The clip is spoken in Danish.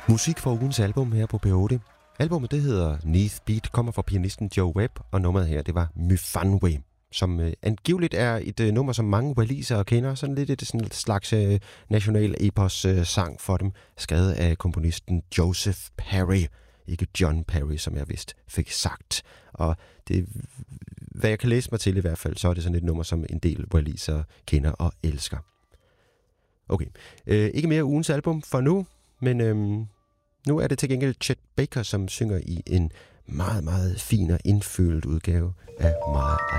Musik for ugens album her på P8. Albumet det hedder Neath Beat, kommer fra pianisten Joe Webb, og nummeret her det var Myfanwe, som angiveligt er et nummer, som mange walisere kender, sådan lidt et slags national epos sang for dem, skrevet af komponisten Joseph Parry, ikke John Parry, som jeg vist fik sagt. Og det, hvad jeg kan læse mig til i hvert fald, så er det sådan et nummer, som en del walisere kender og elsker. Okay, ikke mere ugens album for nu, men nu er det til gengæld Chet Baker, som synger i en meget, meget fin og indfølt udgave af My